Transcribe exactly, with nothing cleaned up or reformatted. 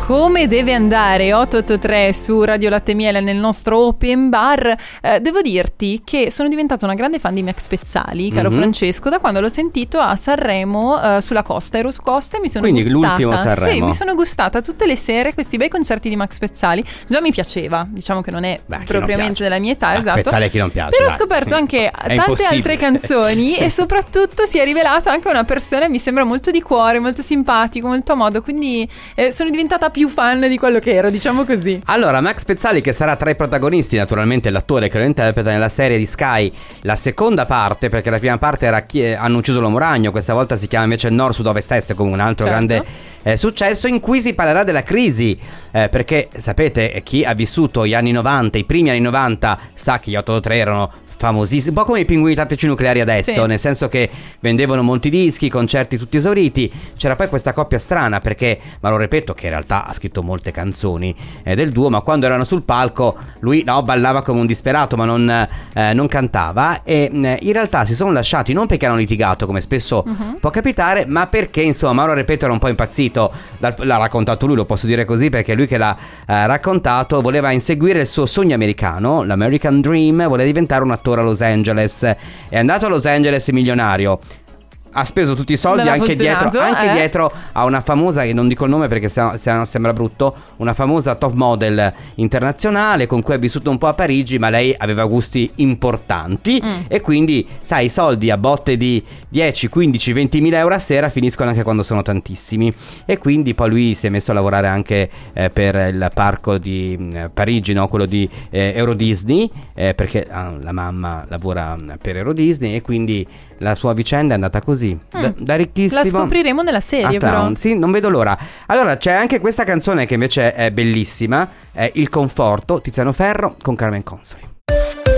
come deve andare otto otto tre su Radio Latte Miele nel nostro open bar. Eh, devo dirti che sono diventata una grande fan di Max Pezzali, caro mm-hmm. Francesco, da quando l'ho sentito a Sanremo eh, sulla costa, ero su costa e mi sono Quindi gustata. l'ultimo Sanremo. Sì, mi sono gustata tutte le sere questi bei concerti di Max Pezzali. Già mi piaceva, diciamo che non è Beh, propriamente della mia età, Max esatto. Pezzali a chi non piace. Però dai. ho scoperto anche È tante impossibile. altre canzoni e soprattutto si è rivelato anche una persona, mi sembra molto di cuore, molto simpatico, molto a modo, quindi eh, sono diventata più fan di quello che ero, diciamo così. Allora, Max Pezzali, che sarà tra i protagonisti, naturalmente l'attore che lo interpreta nella serie di Sky, la seconda parte, perché la prima parte era chi hanno ucciso l'uomo ragno, questa volta si chiama invece Nord Sud Ovest Est, come un altro certo. grande eh, successo, in cui si parlerà della crisi, eh, perché sapete, chi ha vissuto gli anni novanta, i primi anni novanta, sa che gli otto otto tre erano famosissimi, un po' come i pinguini tattici nucleari adesso, sì. nel senso che vendevano molti dischi, concerti tutti esauriti. C'era poi questa coppia strana, perché, ma lo ripeto, che in realtà ha scritto molte canzoni eh, del duo, ma quando erano sul palco lui no, ballava come un disperato, ma non, eh, non cantava, e eh, in realtà si sono lasciati non perché hanno litigato, come spesso uh-huh. può capitare, ma perché insomma Mauro Repeto era un po' impazzito, l'ha raccontato lui, lo posso dire così perché lui che l'ha eh, raccontato, voleva inseguire il suo sogno americano, l'American Dream, voleva diventare un attore a Los Angeles, è andato a Los Angeles milionario, ha speso tutti i soldi, anche dietro, anche eh? dietro a una famosa, che non dico il nome perché se, se, sembra brutto, una famosa top model internazionale con cui ha vissuto un po' a Parigi, ma lei aveva gusti importanti mm. e quindi sai, i soldi a botte di dieci, quindici, venti mila euro a sera finiscono anche quando sono tantissimi, e quindi poi lui si è messo a lavorare anche eh, per il parco di eh, Parigi, no? Quello di eh, Euro Disney, eh, perché ah, la mamma lavora per Euro Disney, e quindi la sua vicenda è andata così, mm. da, da ricchissimo. La scopriremo nella serie, però. Sì, non vedo l'ora. Allora, c'è anche questa canzone che invece è bellissima, è Il Conforto, Tiziano Ferro con Carmen Consoli.